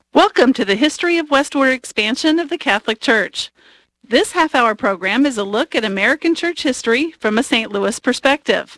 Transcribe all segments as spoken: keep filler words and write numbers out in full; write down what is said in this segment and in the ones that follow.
Welcome to the History of Westward Expansion of the Catholic Church. This half-hour program is a look at American church history from a Saint Louis perspective.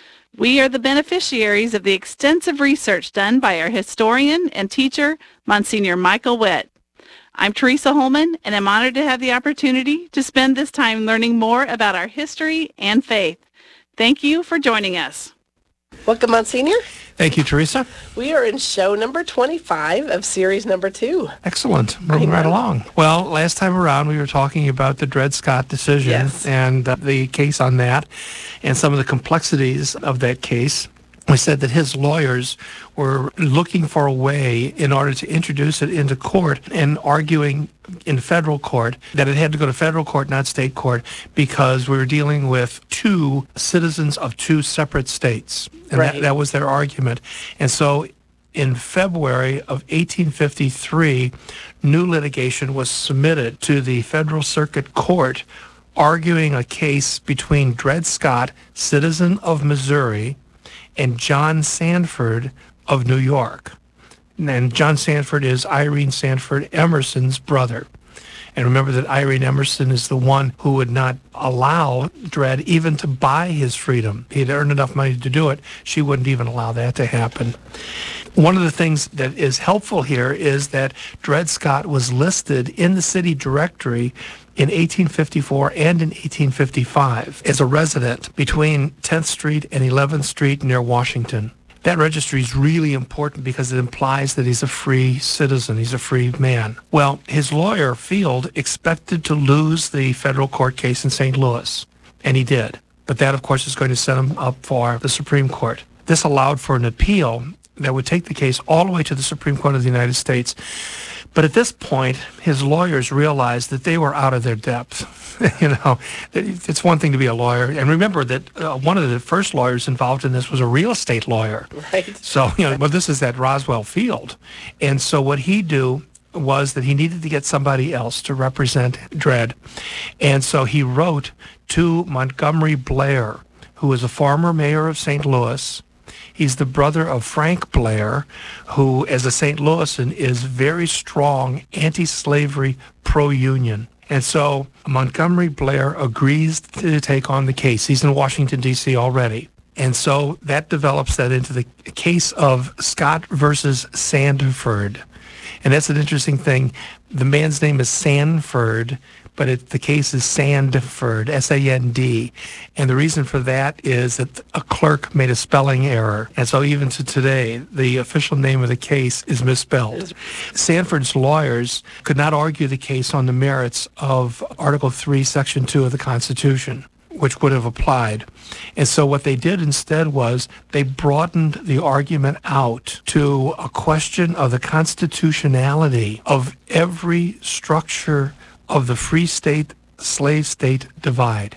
We are the beneficiaries of the extensive research done by our historian and teacher, Monsignor Michael Witt. I'm Teresa Holman, and I'm honored to have the opportunity to spend this time learning more about our history and faith. Thank you for joining us. Welcome, Monsignor. Thank you, Teresa. We are in show number twenty-five of series number two. Excellent. Moving right along. Well, last time around we were talking about the Dred Scott decision Yes. and uh, the case on that and some of the complexities of that case. We said that his lawyers were looking for a way in order to introduce it into court and arguing in federal court that it had to go to federal court, not state court, because we were dealing with two citizens of two separate states. And Right. that, that was their argument. And so in February of eighteen fifty-three, new litigation was submitted to the Federal Circuit Court arguing a case between Dred Scott, citizen of Missouri, and John Sanford of New York. And John Sanford is Irene Sanford Emerson's brother. And remember that Irene Emerson is the one who would not allow Dred even to buy his freedom. He'd earned enough money to do it. She wouldn't even allow that to happen. One of the things that is helpful here is that Dred Scott was listed in the city directory in eighteen fifty-four and in eighteen fifty-five as a resident between tenth Street and eleventh Street near Washington. That registry is really important because it implies that he's a free citizen. He's a free man. Well, his lawyer, Field, expected to lose the federal court case in Saint Louis, and he did. But that, of course, is going to set him up for the Supreme Court. This allowed for an appeal that would take the case all the way to the Supreme Court of the United States. But at this point, his lawyers realized that they were out of their depth. You know, it's one thing to be a lawyer. And remember that uh, one of the first lawyers involved in this was a real estate lawyer. Right. So, you know, well, this is at Roswell Field. And so what he do was that he needed to get somebody else to represent Dred. And so he wrote to Montgomery Blair, who was a former mayor of Saint Louis. He's the brother of Frank Blair, who, as a Saint Louisan, is very strong anti-slavery, pro-union. And so Montgomery Blair agrees to take on the case. He's in Washington, D C already. And so that develops that into the case of Scott versus Sandford. And that's an interesting thing. The man's name is Sanford, but it, the case is Sandford, S A N D. And the reason for that is that a clerk made a spelling error. And so even to today, the official name of the case is misspelled. Sanford's lawyers could not argue the case on the merits of Article three, Section two of the Constitution, which would have applied. And so what they did instead was they broadened the argument out to a question of the constitutionality of every structure of the free state, slave state divide.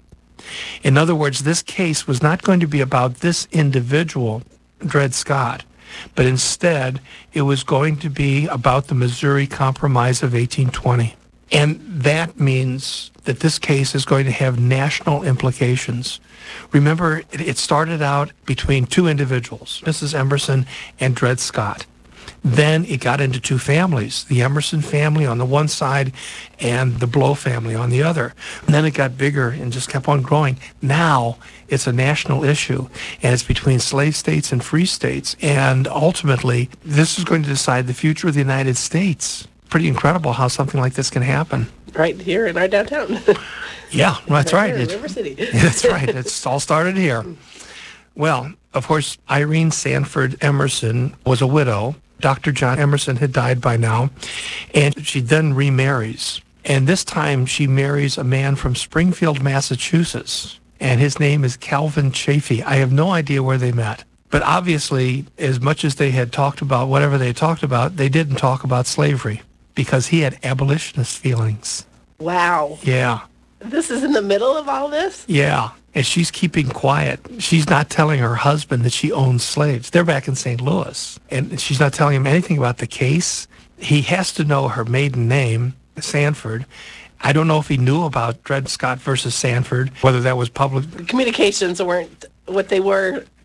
In other words, this case was not going to be about this individual, Dred Scott, but instead it was going to be about the Missouri Compromise of eighteen twenty. And that means that this case is going to have national implications. Remember, it started out between two individuals, Missus Emerson and Dred Scott. Then it got into two families, the Emerson family on the one side and the Blow family on the other. And then it got bigger and just kept on growing. Now it's a national issue, and it's between slave states and free states. And ultimately, this is going to decide the future of the United States. Pretty incredible how something like this can happen. Right here in our downtown. Yeah, that's right. Here in It- River City. That's right. It's all started here. Well, of course, Irene Sanford Emerson was a widow. Doctor John Emerson had died by now, and she then remarries. And this time she marries a man from Springfield, Massachusetts, and his name is Calvin Chaffee. I have no idea where they met. But obviously, as much as they had talked about whatever they talked about, they didn't talk about slavery because he had abolitionist feelings. Wow. Yeah. This is in the middle of all this? Yeah, and she's keeping quiet. She's not telling her husband that she owns slaves. They're back in Saint Louis, and she's not telling him anything about the case. He has to know her maiden name, Sanford. I don't know if he knew about Dred Scott versus Sanford, whether that was public. The communications weren't what they were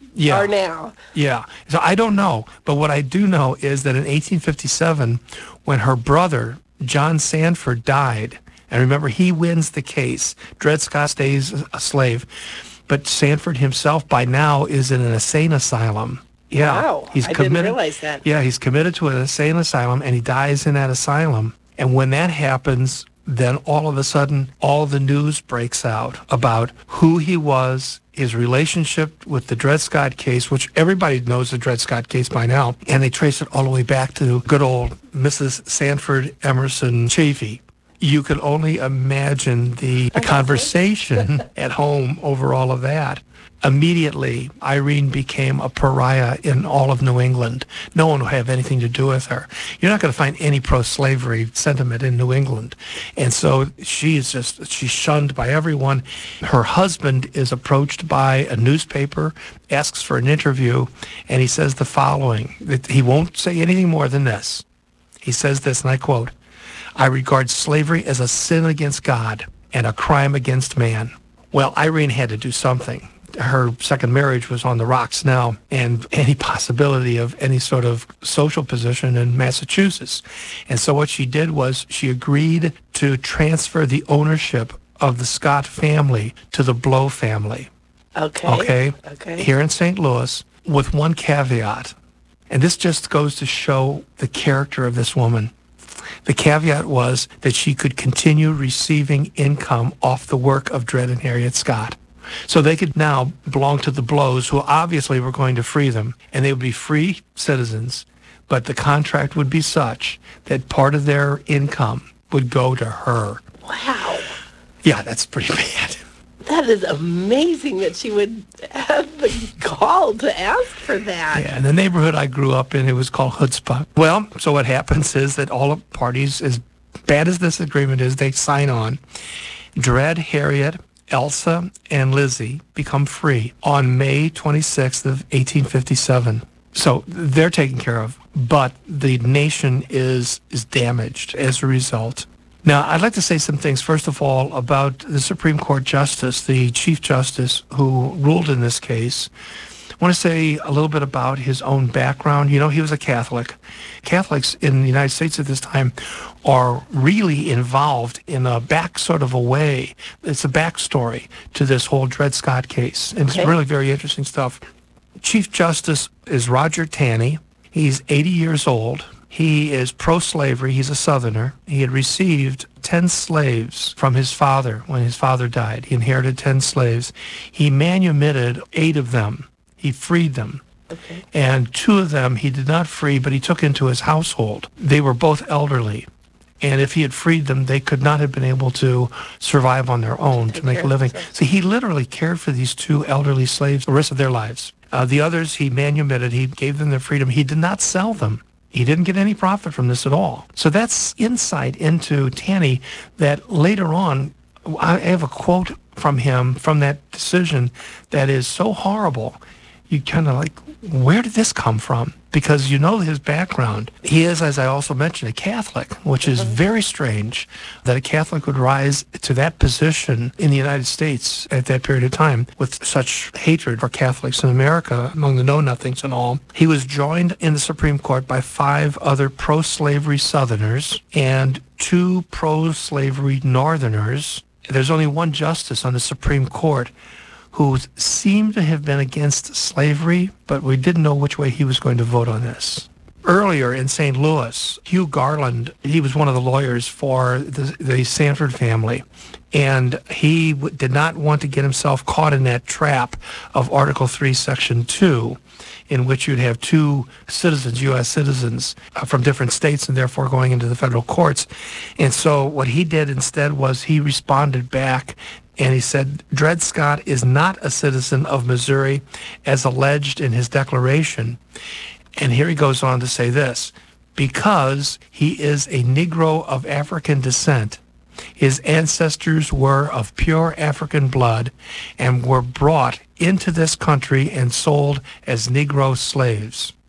Yeah. are now. Yeah. So I don't know. But what I do know is that in eighteen fifty-seven, when her brother, John Sanford, died, and remember, he wins the case. Dred Scott stays a slave. But Sanford himself, by now, is in an insane asylum. Yeah. Wow. He's I committed, didn't realize that. Yeah, he's committed to an insane asylum, and he dies in that asylum. And when that happens, then all of a sudden, all the news breaks out about who he was, his relationship with the Dred Scott case, which everybody knows the Dred Scott case by now, and they trace it all the way back to good old Missus Sanford Emerson Chaffee. You could only imagine the, the conversation at home over all of that. Immediately, Irene became a pariah in all of New England. No one would have anything to do with her. You're not going to find any pro-slavery sentiment in New England. And so she is just, she's shunned by everyone. Her husband is approached by a newspaper, asks for an interview, and he says the following. That he won't say anything more than this. He says this, and I quote, "I regard slavery as a sin against God and a crime against man." Well, Irene had to do something. Her second marriage was on the rocks now, and any possibility of any sort of social position in Massachusetts. And so what she did was she agreed to transfer the ownership of the Scott family to the Blow family. Okay. Okay? Okay. Here in Saint Louis, with one caveat. And this just goes to show the character of this woman. The caveat was that she could continue receiving income off the work of Dred and Harriet Scott. So they could now belong to the Blows, who obviously were going to free them, and they would be free citizens, but the contract would be such that part of their income would go to her. Wow. Yeah, that's pretty bad. That is amazing that she would have the gall to ask for that. Yeah, in the neighborhood I grew up in, it was called Chutzpah. Well, so what happens is that all the parties, as bad as this agreement is, they sign on. Dred, Harriet, Elsa, and Lizzie become free on May twenty-sixth of eighteen fifty-seven. So they're taken care of, but the nation is is damaged as a result. Now, I'd like to say some things, first of all, about the Supreme Court Justice, the Chief Justice who ruled in this case. I want to say a little bit about his own background. You know, he was a Catholic. Catholics in the United States at this time are really involved in a back sort of a way. It's a backstory to this whole Dred Scott case. And Okay. it's really very interesting stuff. Chief Justice is Roger Taney. He's eighty years old. He is pro-slavery. He's a Southerner. He had received ten slaves from his father when his father died. He inherited ten slaves. He manumitted eight of them. He freed them. Okay. And two of them he did not free, but he took into his household. They were both elderly. And if he had freed them, they could not have been able to survive on their own to make a living. So he literally cared for these two elderly slaves the rest of their lives. Uh, the others he manumitted. He gave them their freedom. He did not sell them. He didn't get any profit from this at all. So that's insight into Taney that later on, I have a quote from him from that decision that is so horrible. You kind of like, where did this come from? Because you know his background. He is, as I also mentioned, a Catholic, which is very strange that a Catholic would rise to that position in the United States at that period of time with such hatred for Catholics in America among the know-nothings and all. He was joined in the Supreme Court by five other pro-slavery Southerners and two pro-slavery Northerners. There's only one justice on the Supreme Court who seemed to have been against slavery, but we didn't know which way he was going to vote on this. Earlier in Saint Louis, Hugh Garland, he was one of the lawyers for the, the Sanford family, and he w- did not want to get himself caught in that trap of Article three, Section two, in which you'd have two citizens, U S citizens, uh, from different states and therefore going into the federal courts. And so what he did instead was he responded back and he said, Dred Scott is not a citizen of Missouri as alleged in his declaration. And here he goes on to say this, because he is a Negro of African descent. His ancestors were of pure African blood and were brought into this country and sold as Negro slaves.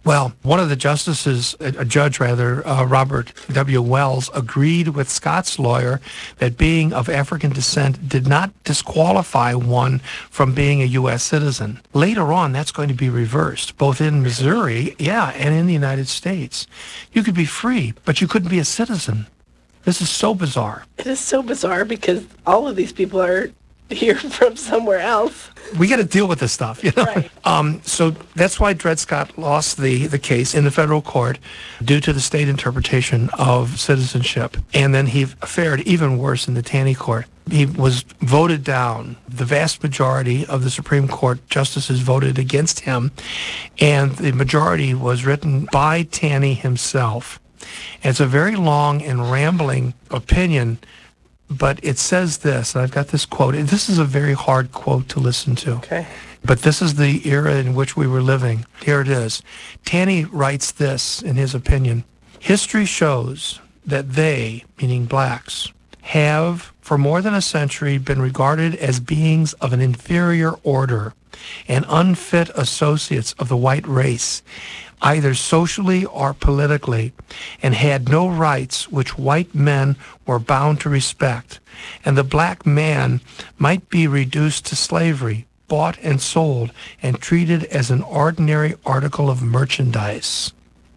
Well, one of the justices, a, a judge rather, uh, Robert W. Wells, agreed with Scott's lawyer that being of African descent did not disqualify one from being a U S citizen. Later on, that's going to be reversed, both in Missouri, yeah, and in the United States. You could be free, but you couldn't be a citizen. This is so bizarre. It is so bizarre because all of these people are here from somewhere else. We got to deal with this stuff, you know. Right. Um, so that's why Dred Scott lost the, the case in the federal court due to the state interpretation of citizenship. And then he fared even worse in the Taney court. He was voted down. The vast majority of the Supreme Court justices voted against him, and the majority was written by Taney himself. And it's a very long and rambling opinion, but it says this, and I've got this quote. And this is a very hard quote to listen to. Okay. But this is the era in which we were living. Here it is. Taney writes this in his opinion. History shows that they, meaning blacks, have for more than a century been regarded as beings of an inferior order and unfit associates of the white race, either socially or politically, and had no rights which white men were bound to respect, and the black man might be reduced to slavery, bought and sold, and treated as an ordinary article of merchandise.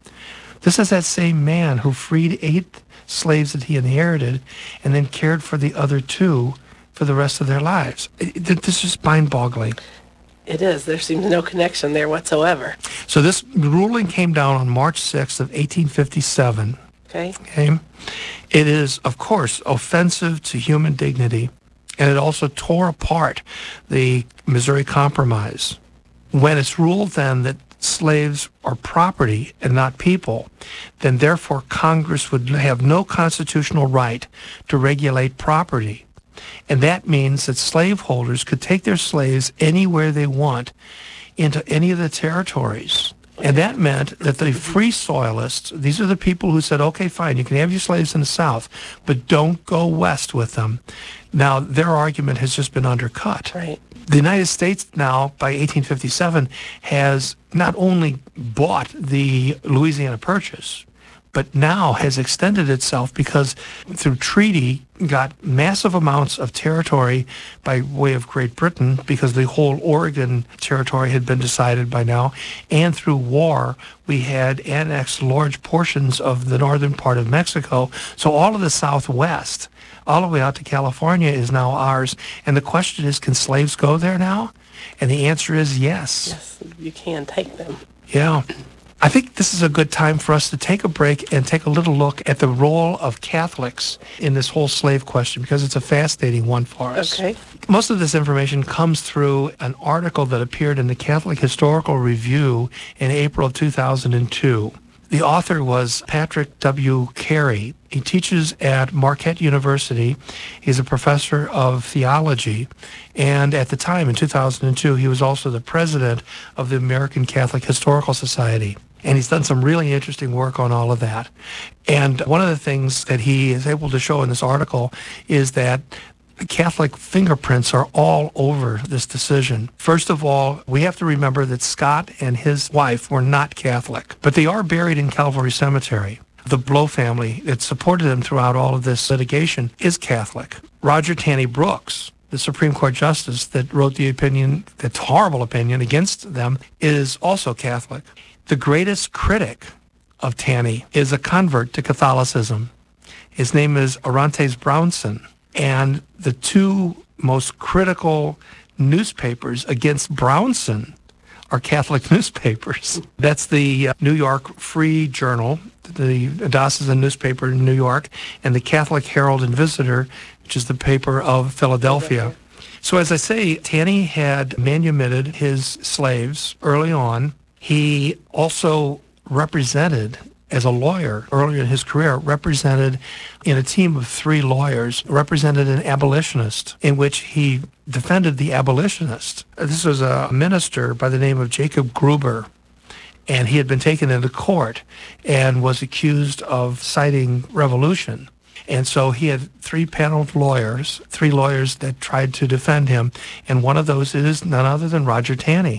This is that same man who freed eight slaves that he inherited and then cared for the other two for the rest of their lives. It, it, this is mind-boggling. It is. There seems no connection there whatsoever. So this ruling came down on March sixth of eighteen fifty-seven. Okay. Okay. It is, of course, offensive to human dignity, and it also tore apart the Missouri Compromise. When it's ruled then that slaves are property and not people, then therefore Congress would have no constitutional right to regulate property. And that means that slaveholders could take their slaves anywhere they want into any of the territories. And that meant that the free soilists, these are the people who said, okay, fine, you can have your slaves in the South, but don't go west with them. Now, their argument has just been undercut. Right. The United States now, by eighteen fifty-seven, has not only bought the Louisiana Purchase, but now has extended itself because through treaty got massive amounts of territory by way of Great Britain because the whole Oregon territory had been decided by now, and through war we had annexed large portions of the northern part of Mexico. So all of the Southwest, all the way out to California, is now ours. And the question is, can slaves go there now? And the answer is yes. Yes, you can take them. Yeah. I think this is a good time for us to take a break and take a little look at the role of Catholics in this whole slave question, because it's a fascinating one for us. Okay. Most of this information comes through an article that appeared in the Catholic Historical Review in April of two thousand two. The author was Patrick W. Carey. He teaches at Marquette University. He's a professor of theology. And at the time, in two thousand two, he was also the president of the American Catholic Historical Society. And he's done some really interesting work on all of that. And one of the things that he is able to show in this article is that Catholic fingerprints are all over this decision. First of all, we have to remember that Scott and his wife were not Catholic, but they are buried in Calvary Cemetery. The Blow family that supported them throughout all of this litigation is Catholic. Roger Taney Brooks, the Supreme Court justice that wrote the opinion, that horrible opinion against them, is also Catholic. The greatest critic of Taney is a convert to Catholicism. His name is Orontes Brownson. And the two most critical newspapers against Brownson are Catholic newspapers. That's the uh, New York Free Journal, the diocesan newspaper in New York, and the Catholic Herald and Visitor, which is the paper of Philadelphia. So as I say, Taney had manumitted his slaves early on. He also represented, as a lawyer earlier in his career, represented in a team of three lawyers, represented an abolitionist in which he defended the abolitionist. This was a minister by the name of Jacob Gruber, and he had been taken into court and was accused of citing revolution. And so he had three panel of lawyers, three lawyers that tried to defend him, and one of those is none other than Roger Taney.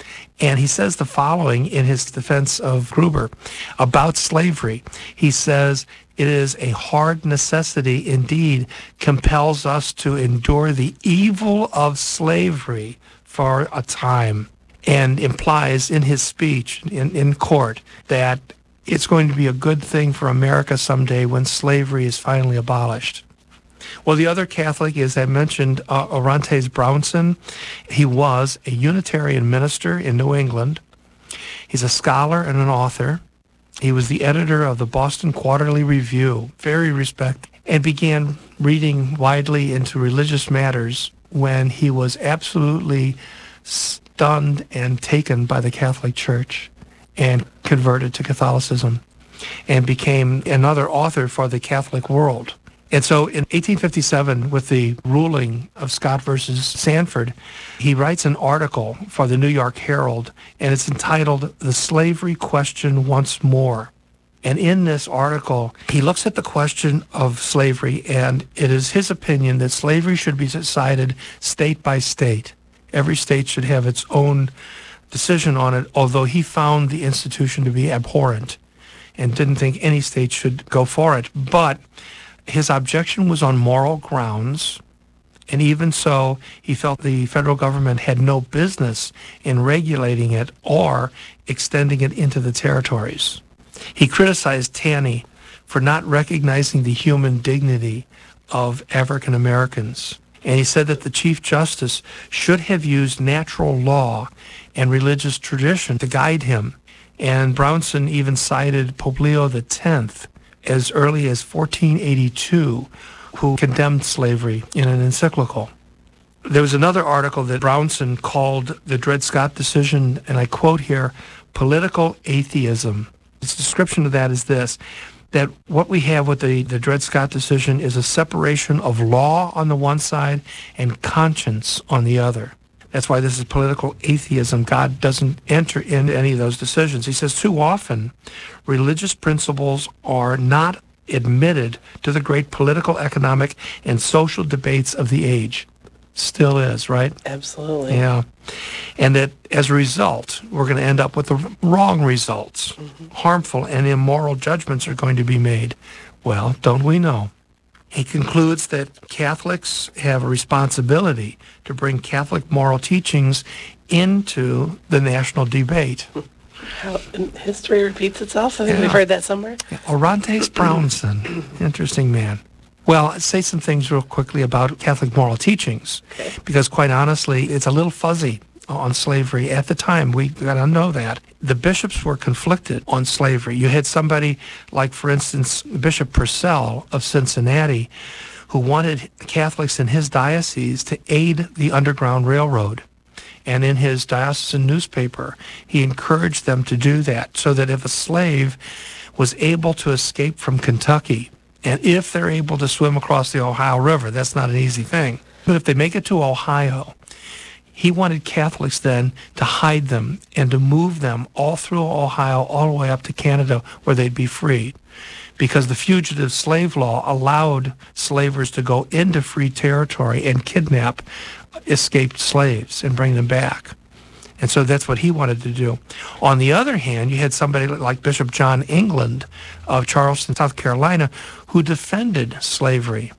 And he says the following in his defense of Gruber about slavery. He says, "It is a hard necessity indeed, compels us to endure the evil of slavery for a time," and implies in his speech in, in court that it's going to be a good thing for America someday when slavery is finally abolished. Well, the other Catholic is, I mentioned, uh, Orontes Brownson. He was a Unitarian minister in New England. He's a scholar and an author. He was the editor of the Boston Quarterly Review, very respected, and began reading widely into religious matters when he was absolutely stunned and taken by the Catholic Church and converted to Catholicism and became another author for the Catholic world. And so in eighteen fifty-seven, with the ruling of Scott versus Sanford, he writes an article for the New York Herald, and it's entitled "The Slavery Question Once More." And in this article, he looks at the question of slavery, and it is his opinion that slavery should be decided state by state. Every state should have its own decision on it, although he found the institution to be abhorrent and didn't think any state should go for it. But his objection was on moral grounds, and even so, he felt the federal government had no business in regulating it or extending it into the territories. He criticized Taney for not recognizing the human dignity of African Americans, and he said that the Chief Justice should have used natural law and religious tradition to guide him. And Brownson even cited Pope Leo the Tenth as early as fourteen eighty-two, who condemned slavery in an encyclical. There was another article that Brownson called the Dred Scott decision, and I quote here, "political atheism." Its description of that is this, that what we have with the, the Dred Scott decision is a separation of law on the one side and conscience on the other. That's why this is political atheism. God doesn't enter into any of those decisions. He says too often religious principles are not admitted to the great political, economic, and social debates of the age. Still is, right? Absolutely. Yeah. And that as a result, we're going to end up with the wrong results. Mm-hmm. Harmful and immoral judgments are going to be made. Well, don't we know? He concludes that Catholics have a responsibility to bring Catholic moral teachings into the national debate. How history repeats itself. I think Yeah. we've heard that somewhere. Orontes Brownson, interesting man. Well, I'll say some things real quickly about Catholic moral teachings, Okay. because quite honestly, it's a little fuzzy on slavery. At the time, we got to know that. The bishops were conflicted on slavery. You had somebody like, for instance, Bishop Purcell of Cincinnati, who wanted Catholics in his diocese to aid the Underground Railroad. And in his diocesan newspaper, he encouraged them to do that, so that if a slave was able to escape from Kentucky, and if they're able to swim across the Ohio River, that's not an easy thing, but if they make it to Ohio, he wanted Catholics then to hide them and to move them all through Ohio, all the way up to Canada, where they'd be freed. Because the fugitive slave law allowed slavers to go into free territory and kidnap escaped slaves and bring them back. And so that's what he wanted to do. On the other hand, you had somebody like Bishop John England of Charleston, South Carolina, who defended slavery.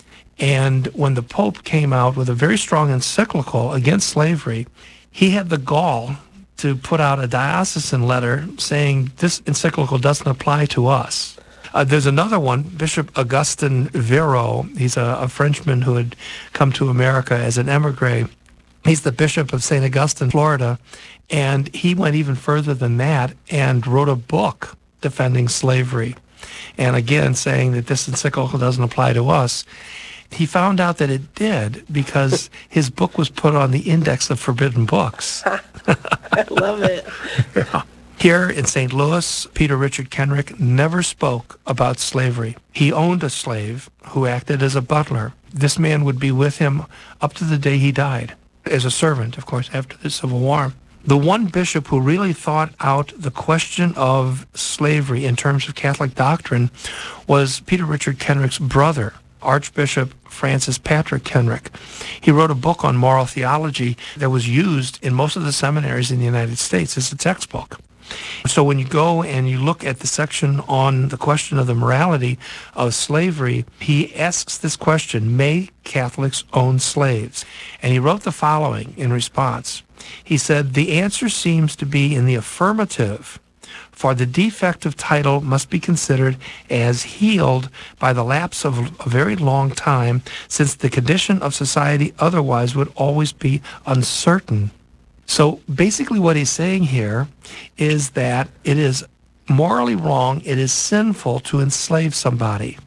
And when the Pope came out with a very strong encyclical against slavery, he had the gall to put out a diocesan letter saying this encyclical doesn't apply to us. Uh, there's another one, Bishop Augustin Vero. He's a, a Frenchman who had come to America as an emigre. He's the Bishop of Saint Augustine, Florida, and he went even further than that and wrote a book defending slavery, and again saying that this encyclical doesn't apply to us. He found out that it did because his book was put on the Index of Forbidden Books. I love it. Yeah. Here in Saint Louis, Peter Richard Kenrick never spoke about slavery. He owned a slave who acted as a butler. This man would be with him up to the day he died, as a servant, of course, after the Civil War. The one bishop who really thought out the question of slavery in terms of Catholic doctrine was Peter Richard Kenrick's brother, Archbishop Francis Patrick Kenrick. He wrote a book on moral theology that was used in most of the seminaries in the United States as a textbook. So when you go and you look at the section on the question of the morality of slavery, he asks this question, may Catholics own slaves? And he wrote the following in response. He said, the answer seems to be in the affirmative, for the defect of title must be considered as healed by the lapse of a very long time, since the condition of society otherwise would always be uncertain. So basically what he's saying here is that it is morally wrong, it is sinful to enslave somebody.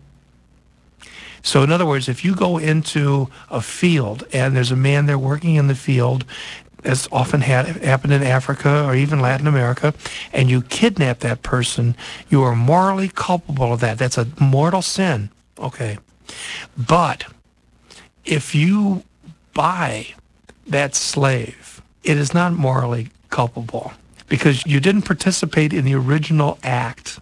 So in other words, if you go into a field and there's a man there working in the field, as often had happened in Africa or even Latin America, and you kidnap that person, you are morally culpable of that. That's a mortal sin. Okay. But if you buy that slave, it is not morally culpable because you didn't participate in the original act,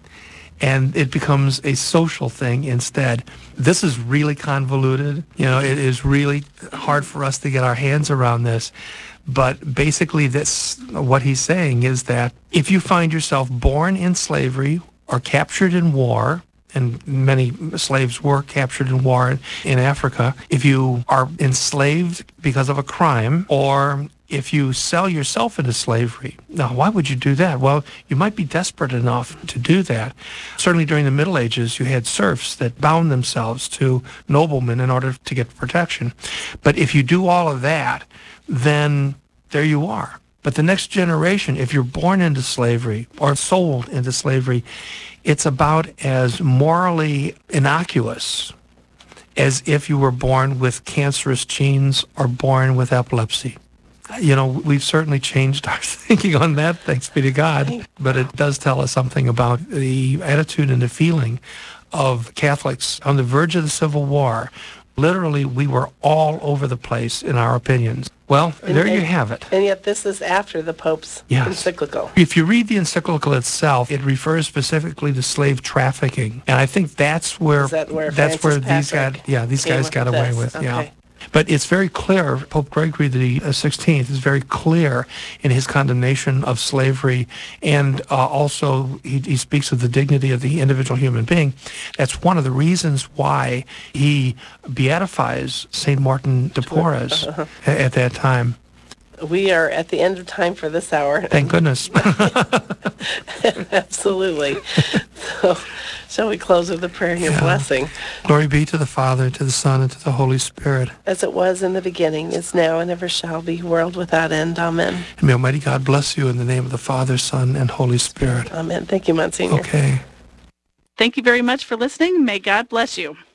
and it becomes a social thing instead. This is really convoluted. You know, it is really hard for us to get our hands around this. But basically, this what he's saying is that if you find yourself born in slavery or captured in war, and many slaves were captured in war in, in Africa, if you are enslaved because of a crime, or if you sell yourself into slavery. Now, why would you do that? Well, you might be desperate enough to do that. Certainly during the Middle Ages, you had serfs that bound themselves to noblemen in order to get protection. But if you do all of that, then there you are. But the next generation, if you're born into slavery or sold into slavery, it's about as morally innocuous as if you were born with cancerous genes or born with epilepsy. You know, we've certainly changed our thinking on that, thanks be to God. But it does tell us something about the attitude and the feeling of Catholics on the verge of the Civil War. Literally, we were all over the place in our opinions. Well, and, there and, you have it. And yet this is after the Pope's yes. encyclical. If you read the encyclical itself, it refers specifically to slave trafficking. And I think that's where, is that where that's Francis where these Patrick guys, yeah, these guys got away this? with. Okay. Yeah. But it's very clear, Pope Gregory the sixteenth is very clear in his condemnation of slavery, and uh, also he, he speaks of the dignity of the individual human being. That's one of the reasons why he beatifies Saint Martin de Porres uh-huh. at, at that time. We are at the end of time for this hour. Thank goodness. Absolutely. So, shall we close with a prayer and your yeah. blessing? Glory be to the Father, to the Son, and to the Holy Spirit. As it was in the beginning, is now, and ever shall be, world without end. Amen. And may Almighty God bless you in the name of the Father, Son, and Holy Spirit. Amen. Thank you, Monsignor. Okay. Thank you very much for listening. May God bless you.